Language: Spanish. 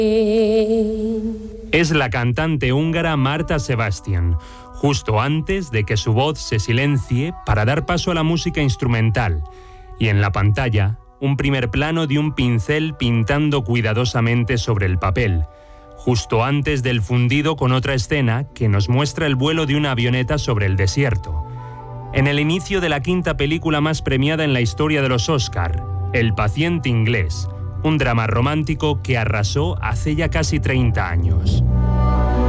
Es la cantante húngara Marta Sebastian, justo antes de que su voz se silencie para dar paso a la música instrumental, y en la pantalla, un primer plano de un pincel pintando cuidadosamente sobre el papel, justo antes del fundido con otra escena que nos muestra el vuelo de una avioneta sobre el desierto. En el inicio de la quinta película más premiada en la historia de los Oscar, El paciente inglés, un drama romántico que arrasó hace ya casi 30 años.